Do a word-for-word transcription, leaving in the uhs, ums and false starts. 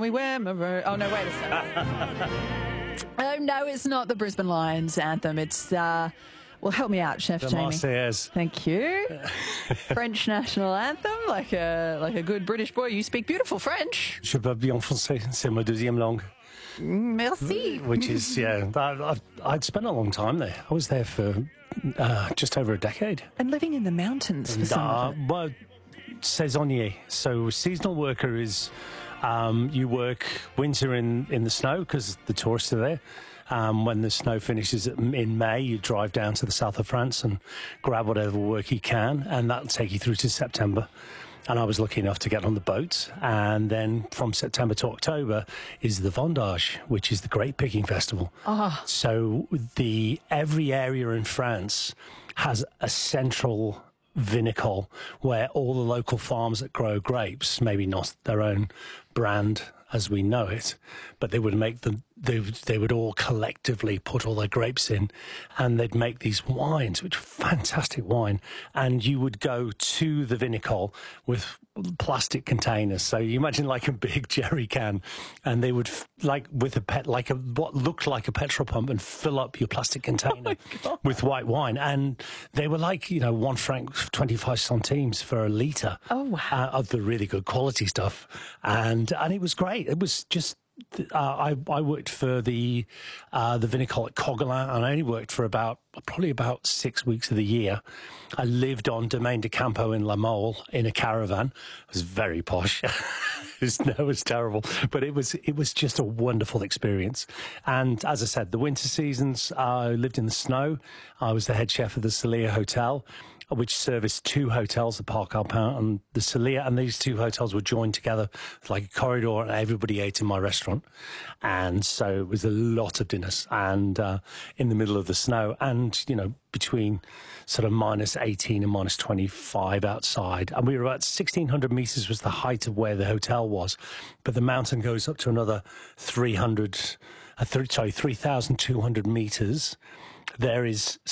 we wear maroon? Oh, no, wait a second. Oh, no, it's not the Brisbane Lions anthem. It's, uh, well, help me out, Chef The Jamie. Marseillaise. Thank you. French national anthem, like a like a good British boy. You speak beautiful French. Je parle bien français. C'est ma deuxième langue. Merci. Which is, yeah, I, I, I'd spent a long time there. I was there for uh, just over a decade. And living in the mountains for some Uh, of it. well, saisonnier. So seasonal worker is um, you work winter in, in the snow because the tourists are there. Um, when the snow finishes in May, you drive down to the south of France and grab whatever work you can, and that'll take you through to September. And I was lucky enough to get on the boat. And then from September to October is the Vendange, which is the grape picking festival. Ah. So the every area in France has a central vinicole where all the local farms that grow grapes, maybe not their own brand as we know it, but they would make them, they, they would all collectively put all their grapes in and they'd make these wines, which are fantastic wine. And you would go to the vinicole with plastic containers. So you imagine like a big jerry can, and they would f- like with a pet, like a, what looked like a petrol pump, and fill up your plastic container Oh with white wine. And they were like, you know, one franc, twenty-five centimes for a litre. Oh, wow. Uh, of the really good quality stuff. And, and it was great. It was just, uh, I, I worked for the, uh, the vinicole at Coguelin, and I only worked for about, probably about six weeks of the year. I lived on Domaine de Campo in La Mole in a caravan. It was very posh. it, was, no, it was terrible, but it was, it was just a wonderful experience. And as I said, the winter seasons, I lived in the snow. I was the head chef of the Celia Hotel, which serviced two hotels, the Parc Alpin and the Celia, and these two hotels were joined together like a corridor, and everybody ate in my restaurant. And so it was a lot of dinners, and uh, in the middle of the snow, and, you know, between sort of minus eighteen and minus twenty-five outside. And we were about sixteen hundred meters was the height of where the hotel was, but the mountain goes up to another three hundred, uh, th- sorry, three thousand two hundred meters. There is